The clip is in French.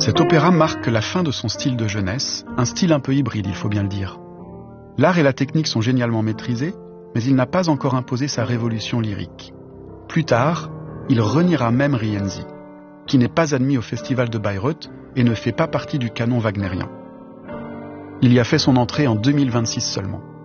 Cet opéra marque la fin de son style de jeunesse, un style un peu hybride, il faut bien le dire. L'art et la technique sont génialement maîtrisés, mais il n'a pas encore imposé sa révolution lyrique. Plus tard, il reniera même Rienzi, qui n'est pas admis au festival de Bayreuth et ne fait pas partie du canon wagnérien. Il y a fait son entrée en 2026 seulement.